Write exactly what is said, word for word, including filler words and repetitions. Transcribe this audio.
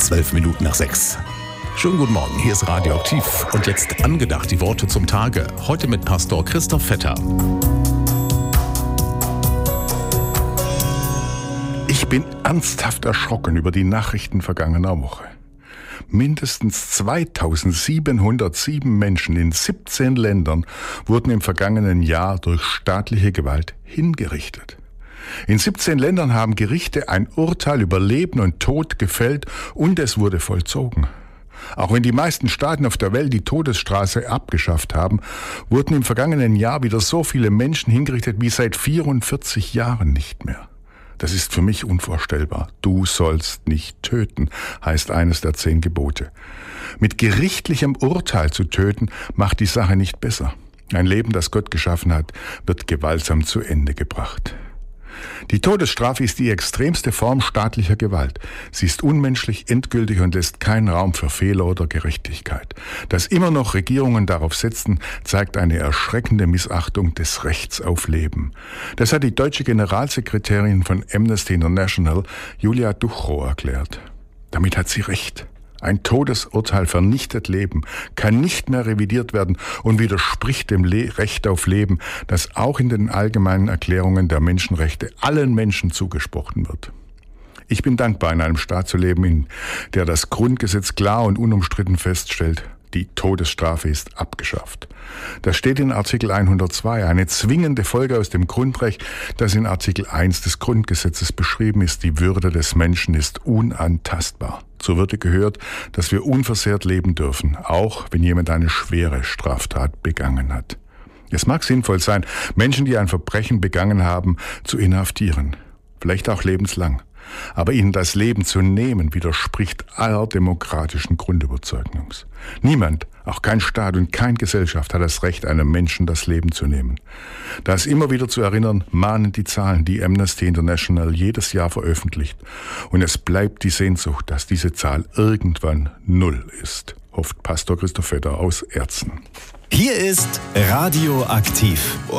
Zwölf Minuten nach sechs. Schönen guten Morgen, hier ist Radioaktiv und jetzt angedacht die Worte zum Tage. Heute mit Pastor Christoph Vetter. Ich bin ernsthaft erschrocken über die Nachrichten vergangener Woche. Mindestens zweitausendsiebenhundertsieben Menschen in siebzehn Ländern wurden im vergangenen Jahr durch staatliche Gewalt hingerichtet. In siebzehn Ländern haben Gerichte ein Urteil über Leben und Tod gefällt und es wurde vollzogen. Auch wenn die meisten Staaten auf der Welt die Todesstrafe abgeschafft haben, wurden im vergangenen Jahr wieder so viele Menschen hingerichtet wie seit vierundvierzig Jahren nicht mehr. Das ist für mich unvorstellbar. Du sollst nicht töten, heißt eines der zehn Gebote. Mit gerichtlichem Urteil zu töten, macht die Sache nicht besser. Ein Leben, das Gott geschaffen hat, wird gewaltsam zu Ende gebracht. Die Todesstrafe ist die extremste Form staatlicher Gewalt. Sie ist unmenschlich, endgültig und lässt keinen Raum für Fehler oder Gerechtigkeit. Dass immer noch Regierungen darauf setzen, zeigt eine erschreckende Missachtung des Rechts auf Leben. Das hat die deutsche Generalsekretärin von Amnesty International, Julia Duchrow, erklärt. Damit hat sie recht. Ein Todesurteil vernichtet Leben, kann nicht mehr revidiert werden und widerspricht dem Le- Recht auf Leben, das auch in den allgemeinen Erklärungen der Menschenrechte allen Menschen zugesprochen wird. Ich bin dankbar, in einem Staat zu leben, in der das Grundgesetz klar und unumstritten feststellt, die Todesstrafe ist abgeschafft. Das steht in Artikel hundertzwei, eine zwingende Folge aus dem Grundrecht, das in Artikel eins des Grundgesetzes beschrieben ist. Die Würde des Menschen ist unantastbar. Zur Würde gehört, dass wir unversehrt leben dürfen, auch wenn jemand eine schwere Straftat begangen hat. Es mag sinnvoll sein, Menschen, die ein Verbrechen begangen haben, zu inhaftieren, vielleicht auch lebenslang. Aber ihnen das Leben zu nehmen, widerspricht aller demokratischen Grundüberzeugnungs. Niemand, auch kein Staat und keine Gesellschaft hat das Recht, einem Menschen das Leben zu nehmen. Das immer wieder zu erinnern, mahnen die Zahlen, die Amnesty International jedes Jahr veröffentlicht. Und es bleibt die Sehnsucht, dass diese Zahl irgendwann null ist, hofft Pastor Christoph Vetter aus Erzen. Hier ist Radioaktiv.